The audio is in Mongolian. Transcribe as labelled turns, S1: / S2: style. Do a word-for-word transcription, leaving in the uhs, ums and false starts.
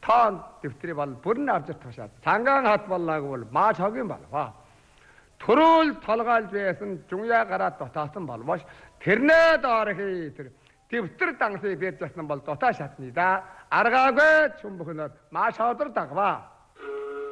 S1: тоон дэвтрий бол бүрэн авч тушаад цангаан хат боллаагүй бол маш хогийн болвоо. Төрөөл толгойлж байсан жунгя гараад дотаасан болвоош тэрнээ доорхи тэр дэвтэр дансыг бийж байсан бол дотаа шатны да аргаагүй чүмбөхнөр маш одор дагва.